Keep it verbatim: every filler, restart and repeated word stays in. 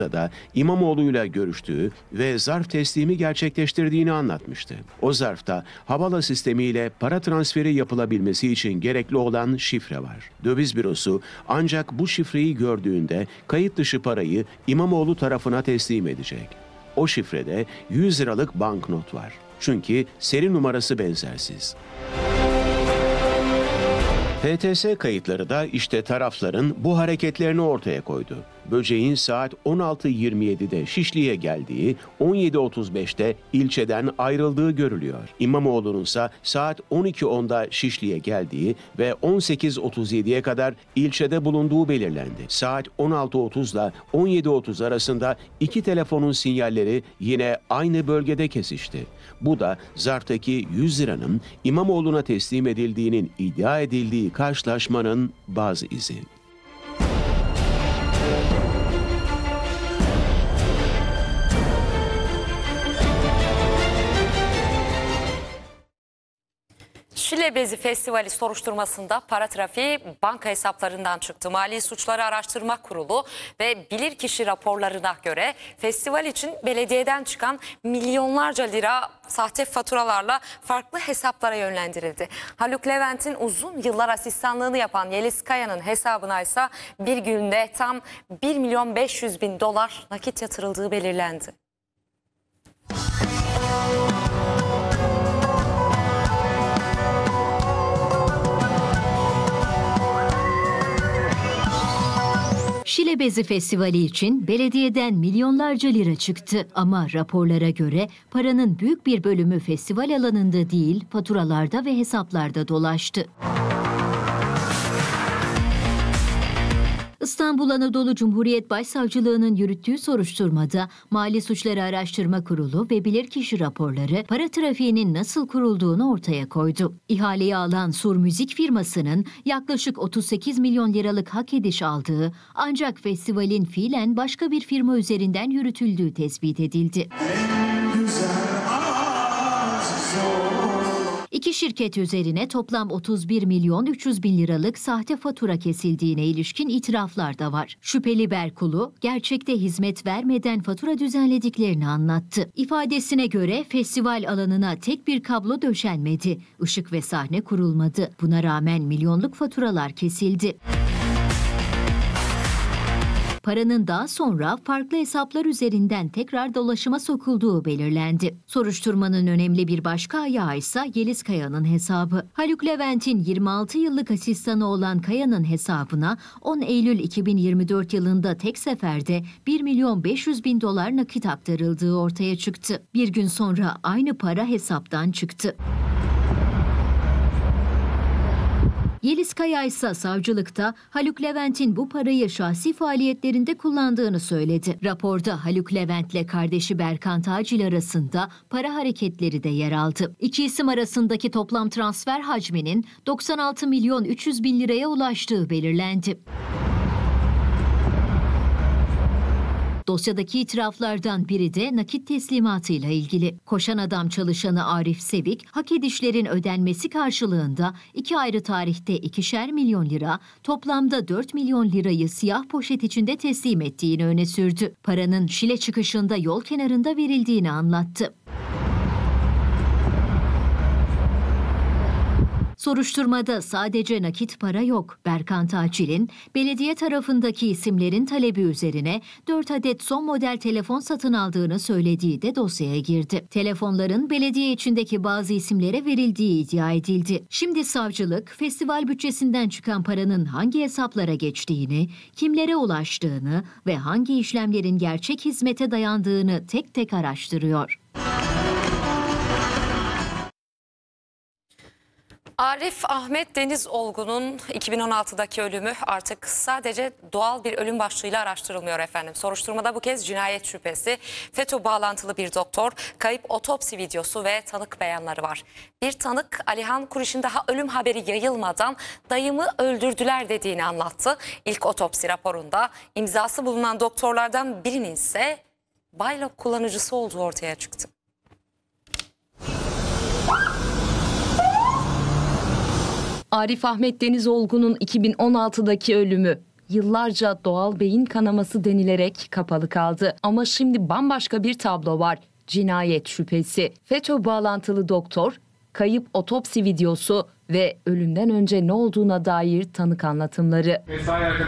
da İmamoğlu'yla görüştüğü ve zarf teslimi gerçekleştirdiğini anlatmıştı. O zarfta Havala sistemiyle para transferi yapılabilmesi için gerekli olan şifre var. Döviz bürosu ancak bu şifreyi gördüğünde kayıt dışı parayı İmamoğlu tarafına teslim edecek. O şifrede yüz liralık banknot var. Çünkü seri numarası benzersiz. P T S kayıtları da işte tarafların bu hareketlerini ortaya koydu. Böceğin saat on altı yirmi yedi'de Şişli'ye geldiği, on yedi otuz beş'te ilçeden ayrıldığı görülüyor. İmamoğlu'nun ise saat on iki onda Şişli'ye geldiği ve on sekiz otuz yedi'ye kadar ilçede bulunduğu belirlendi. Saat on altı otuz ile on yedi otuz arasında iki telefonun sinyalleri yine aynı bölgede kesişti. Bu da zarftaki yüz liranın İmamoğlu'na teslim edildiğinin iddia edildiği karşılaşmanın bazı izi. Şile Bezi Festivali soruşturmasında para trafiği banka hesaplarından çıktı. Mali Suçları Araştırma Kurulu ve bilirkişi raporlarına göre festival için belediyeden çıkan milyonlarca lira sahte faturalarla farklı hesaplara yönlendirildi. Haluk Levent'in uzun yıllar asistanlığını yapan Yeliz Kaya'nın hesabına ise bir günde tam bir milyon beş yüz bin dolar nakit yatırıldığı belirlendi. Şile Bezi Festivali için belediyeden milyonlarca lira çıktı ama raporlara göre paranın büyük bir bölümü festival alanında değil, faturalarda ve hesaplarda dolaştı. İstanbul Anadolu Cumhuriyet Başsavcılığı'nın yürüttüğü soruşturmada Mali Suçları Araştırma Kurulu ve bilirkişi raporları para trafiğinin nasıl kurulduğunu ortaya koydu. İhaleyi alan Sur Müzik firmasının yaklaşık otuz sekiz milyon liralık hak ediş aldığı ancak festivalin fiilen başka bir firma üzerinden yürütüldüğü tespit edildi. İki şirket üzerine toplam otuz bir milyon üç yüz bin liralık sahte fatura kesildiğine ilişkin itiraflar da var. Şüpheli Berkulu, gerçekte hizmet vermeden fatura düzenlediklerini anlattı. İfadesine göre festival alanına tek bir kablo döşenmedi, ışık ve sahne kurulmadı. Buna rağmen milyonluk faturalar kesildi. Paranın daha sonra farklı hesaplar üzerinden tekrar dolaşıma sokulduğu belirlendi. Soruşturmanın önemli bir başka ayağı ise Yeliz Kaya'nın hesabı. Haluk Levent'in yirmi altı yıllık asistanı olan Kaya'nın hesabına on Eylül iki bin yirmi dört yılında tek seferde bir milyon beş yüz bin dolar nakit aktarıldığı ortaya çıktı. Bir gün sonra aynı para hesaptan çıktı. Yeliz Kaya ise savcılıkta Haluk Levent'in bu parayı şahsi faaliyetlerinde kullandığını söyledi. Raporda Haluk Levent'le kardeşi Berkan Tacil arasında para hareketleri de yer aldı. İki isim arasındaki toplam transfer hacminin doksan altı milyon üç yüz bin liraya ulaştığı belirlendi. Dosyadaki itiraflardan biri de nakit teslimatıyla ilgili. Koşan Adam çalışanı Arif Sevik, hak edişlerin ödenmesi karşılığında iki ayrı tarihte ikişer milyon lira, toplamda dört milyon lirayı siyah poşet içinde teslim ettiğini öne sürdü. Paranın Şile çıkışında yol kenarında verildiğini anlattı. Soruşturmada sadece nakit para yok. Berkan Tacil'in belediye tarafındaki isimlerin talebi üzerine dört adet son model telefon satın aldığını söylediği de dosyaya girdi. Telefonların belediye içindeki bazı isimlere verildiği iddia edildi. Şimdi savcılık festival bütçesinden çıkan paranın hangi hesaplara geçtiğini, kimlere ulaştığını ve hangi işlemlerin gerçek hizmete dayandığını tek tek araştırıyor. Arif Ahmet Deniz Olgun'un iki bin on altıdaki ölümü artık sadece doğal bir ölüm başlığıyla araştırılmıyor efendim. Soruşturmada bu kez cinayet şüphesi, FETÖ bağlantılı bir doktor, kayıp otopsi videosu ve tanık beyanları var. Bir tanık Alihan Kuriş'in daha ölüm haberi yayılmadan dayımı öldürdüler dediğini anlattı. İlk otopsi raporunda imzası bulunan doktorlardan birinin ise Baylok kullanıcısı olduğu ortaya çıktı. Arif Ahmet Deniz Olgun'un iki bin on altıdaki ölümü yıllarca doğal beyin kanaması denilerek kapalı kaldı. Ama şimdi bambaşka bir tablo var. Cinayet şüphesi. FETÖ bağlantılı doktor, kayıp otopsi videosu ve ölümden önce ne olduğuna dair tanık anlatımları. Mesai arkadaşı